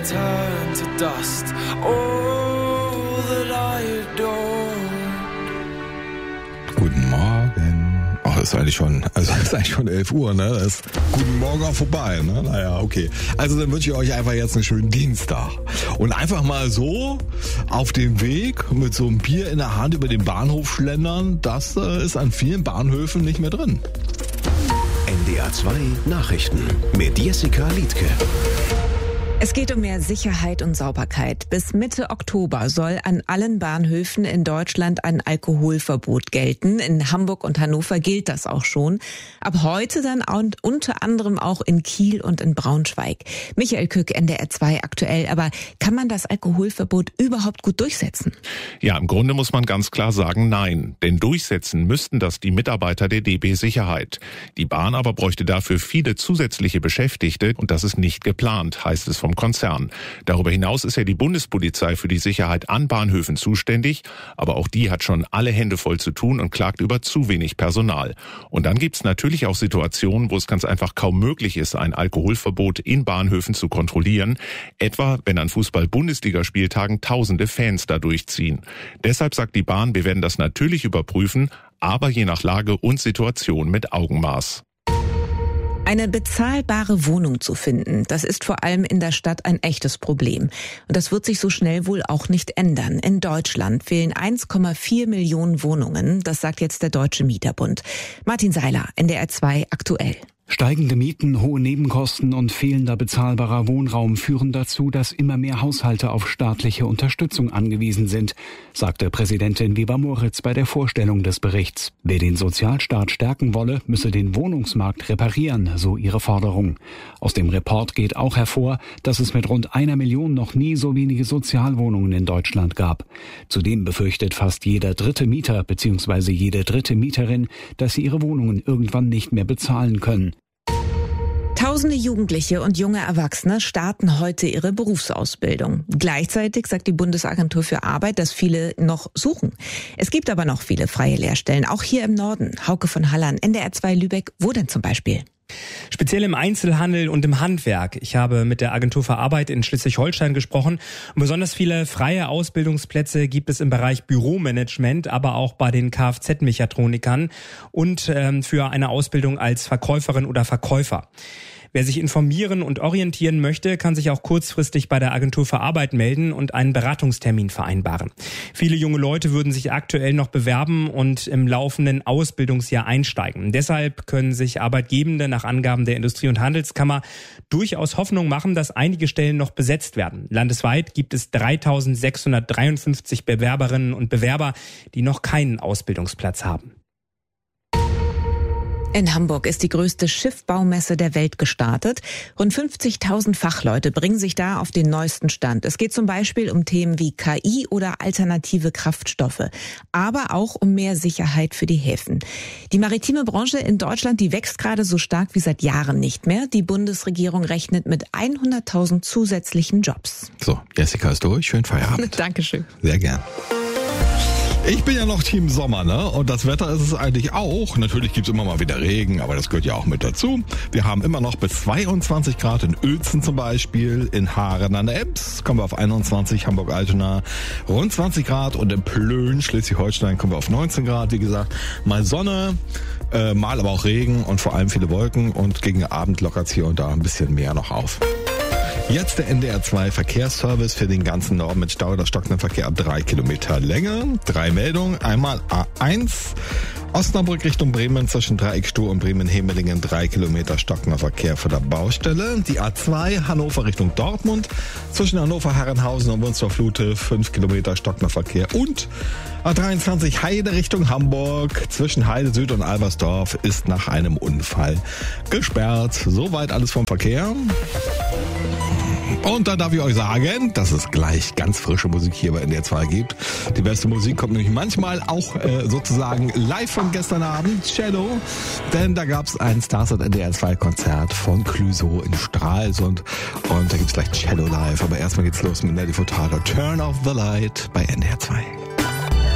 turn to dust. All that I adored. Guten Morgen. Ach, ist eigentlich schon 11 Uhr, ne? Das ist guten Morgen auch vorbei, ne? Naja, okay. Also dann wünsche ich euch einfach jetzt einen schönen Dienstag. Und einfach mal so auf dem Weg mit so einem Bier in der Hand über den Bahnhof schlendern, das ist an vielen Bahnhöfen nicht mehr drin. NDR 2 Nachrichten mit Jessica Liedtke. Es geht um mehr Sicherheit und Sauberkeit. Bis Mitte Oktober soll an allen Bahnhöfen in Deutschland ein Alkoholverbot gelten. In Hamburg und Hannover gilt das auch schon. Ab heute dann unter anderem auch in Kiel und in Braunschweig. Michael Kück, NDR 2 aktuell. Aber kann man das Alkoholverbot überhaupt gut durchsetzen? Ja, im Grunde muss man ganz klar sagen, nein. Denn durchsetzen müssten das die Mitarbeiter der DB Sicherheit. Die Bahn aber bräuchte dafür viele zusätzliche Beschäftigte und das ist nicht geplant, heißt es vom Konzern. Darüber hinaus ist ja die Bundespolizei für die Sicherheit an Bahnhöfen zuständig, aber auch die hat schon alle Hände voll zu tun und klagt über zu wenig Personal. Und dann gibt's natürlich auch Situationen, wo es ganz einfach kaum möglich ist, ein Alkoholverbot in Bahnhöfen zu kontrollieren, etwa wenn an Fußball-Bundesligaspieltagen tausende Fans da durchziehen. Deshalb sagt die Bahn, wir werden das natürlich überprüfen, aber je nach Lage und Situation mit Augenmaß. Eine bezahlbare Wohnung zu finden, das ist vor allem in der Stadt ein echtes Problem. Und das wird sich so schnell wohl auch nicht ändern. In Deutschland fehlen 1,4 Millionen Wohnungen, das sagt jetzt der Deutsche Mieterbund. Martin Seiler, NDR 2 aktuell. Steigende Mieten, hohe Nebenkosten und fehlender bezahlbarer Wohnraum führen dazu, dass immer mehr Haushalte auf staatliche Unterstützung angewiesen sind, sagte Präsidentin Weber-Moritz bei der Vorstellung des Berichts. Wer den Sozialstaat stärken wolle, müsse den Wohnungsmarkt reparieren, so ihre Forderung. Aus dem Report geht auch hervor, dass es mit rund 1 Million noch nie so wenige Sozialwohnungen in Deutschland gab. Zudem befürchtet fast jeder dritte Mieter bzw. jede dritte Mieterin, dass sie ihre Wohnungen irgendwann nicht mehr bezahlen können. Tausende Jugendliche und junge Erwachsene starten heute ihre Berufsausbildung. Gleichzeitig sagt die Bundesagentur für Arbeit, dass viele noch suchen. Es gibt aber noch viele freie Lehrstellen, auch hier im Norden. Hauke von Halland, NDR 2 Lübeck, wo denn zum Beispiel? Speziell im Einzelhandel und im Handwerk. Ich habe mit der Agentur für Arbeit in Schleswig-Holstein gesprochen. Und besonders viele freie Ausbildungsplätze gibt es im Bereich Büromanagement, aber auch bei den Kfz-Mechatronikern und für eine Ausbildung als Verkäuferin oder Verkäufer. Wer sich informieren und orientieren möchte, kann sich auch kurzfristig bei der Agentur für Arbeit melden und einen Beratungstermin vereinbaren. Viele junge Leute würden sich aktuell noch bewerben und im laufenden Ausbildungsjahr einsteigen. Deshalb können sich Arbeitgebende nach Angaben der Industrie- und Handelskammer durchaus Hoffnung machen, dass einige Stellen noch besetzt werden. Landesweit gibt es 3.653 Bewerberinnen und Bewerber, die noch keinen Ausbildungsplatz haben. In Hamburg ist die größte Schiffbaumesse der Welt gestartet. Rund 50.000 Fachleute bringen sich da auf den neuesten Stand. Es geht zum Beispiel um Themen wie KI oder alternative Kraftstoffe, aber auch um mehr Sicherheit für die Häfen. Die maritime Branche in Deutschland, die wächst gerade so stark wie seit Jahren nicht mehr. Die Bundesregierung rechnet mit 100.000 zusätzlichen Jobs. So, Jessica ist durch. Schönen Feierabend. Dankeschön. Sehr gern. Ich bin ja noch Team Sommer, ne? Und das Wetter ist es eigentlich auch. Natürlich gibt's immer mal wieder Regen, aber das gehört ja auch mit dazu. Wir haben immer noch bis 22 Grad in Uelzen zum Beispiel, in Haaren an der Ems kommen wir auf 21, Hamburg-Altona rund 20 Grad und in Plön, Schleswig-Holstein kommen wir auf 19 Grad. Wie gesagt, mal Sonne, mal aber auch Regen und vor allem viele Wolken und gegen Abend lockert's hier und da ein bisschen mehr noch auf. Jetzt der NDR 2 Verkehrsservice für den ganzen Norden mit Stau oder stockendem Verkehr ab 3 Kilometer Länge. 3 Meldungen. Einmal A1 Osnabrück Richtung Bremen zwischen Dreieckstuhl und Bremen-Hemelingen 3 Kilometer stockender Verkehr vor der Baustelle. Die A2 Hannover Richtung Dortmund zwischen Hannover-Herrenhausen und Wunstorf-Lute 5 Kilometer stockender Verkehr. Und A23 Heide Richtung Hamburg zwischen Heide Süd und Albersdorf ist nach einem Unfall gesperrt. Soweit alles vom Verkehr. Und dann darf ich euch sagen, dass es gleich ganz frische Musik hier bei NDR 2 gibt. Die beste Musik kommt nämlich manchmal auch sozusagen live von gestern Abend, Cello. Denn da gab es ein Stars at NDR 2 Konzert von Clüso in Stralsund. Und da gibt's gleich Cello live. Aber erstmal geht's los mit Nelly Furtado. Turn off the light bei NDR 2.